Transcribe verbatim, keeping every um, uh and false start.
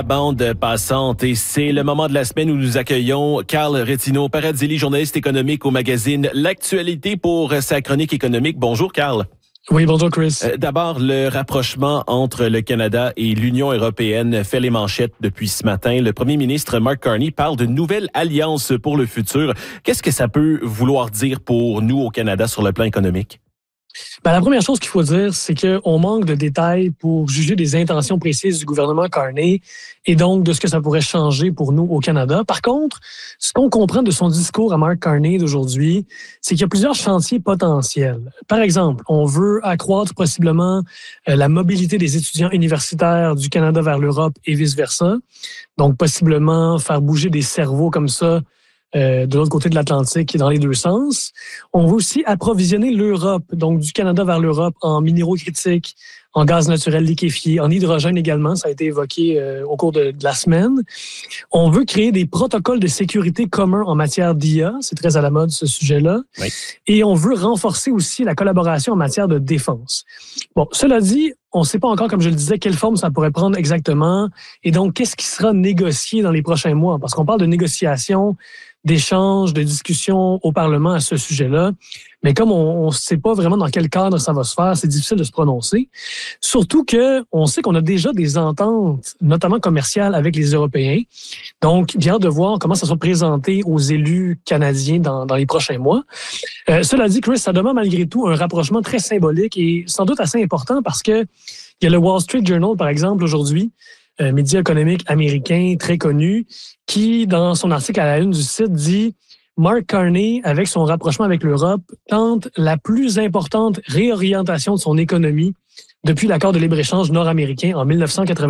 Bande passante et c'est le moment de la semaine où nous accueillons Carl Retino Parazzilli, journaliste économique au magazine L'Actualité pour sa chronique économique. Bonjour Carl. Oui, bonjour Chris. Euh, d'abord, le rapprochement entre le Canada et l'Union européenne fait les manchettes depuis ce matin. Le premier ministre Mark Carney parle de nouvelles alliances pour le futur. Qu'est-ce que ça peut vouloir dire pour nous au Canada sur le plan économique? Ben, la première chose qu'il faut dire, c'est qu'on manque de détails pour juger des intentions précises du gouvernement Carney et donc de ce que ça pourrait changer pour nous au Canada. Par contre, ce qu'on comprend de son discours à Mark Carney d'aujourd'hui, c'est qu'il y a plusieurs chantiers potentiels. Par exemple, on veut accroître possiblement la mobilité des étudiants universitaires du Canada vers l'Europe et vice-versa. Donc, possiblement faire bouger des cerveaux comme ça Euh, de l'autre côté de l'Atlantique et dans les deux sens. On veut aussi approvisionner l'Europe, donc du Canada vers l'Europe, en minéraux critiques, en gaz naturel liquéfié, en hydrogène également, ça a été évoqué euh, au cours de, de la semaine. On veut créer des protocoles de sécurité communs en matière d'I A, c'est très à la mode ce sujet-là. Oui. Et on veut renforcer aussi la collaboration en matière de défense. Bon, cela dit, on ne sait pas encore, comme je le disais, quelle forme ça pourrait prendre exactement. Et donc, qu'est-ce qui sera négocié dans les prochains mois? Parce qu'on parle de négociations, d'échanges, de discussions au Parlement à ce sujet-là. Mais comme on ne sait pas vraiment dans quel cadre ça va se faire, c'est difficile de se prononcer. Surtout que on sait qu'on a déjà des ententes, notamment commerciales, avec les Européens. Donc, bien de voir comment ça sera présenté aux élus canadiens dans, dans les prochains mois. Euh, cela dit, Chris, ça demande malgré tout un rapprochement très symbolique et sans doute assez important parce que il y a le Wall Street Journal, par exemple, aujourd'hui, un média économique américain très connu, qui, dans son article à la une du site, dit « Mark Carney, avec son rapprochement avec l'Europe, tente la plus importante réorientation de son économie depuis l'accord de libre-échange nord-américain en dix-neuf cent quatre-vingt-dix-huit. »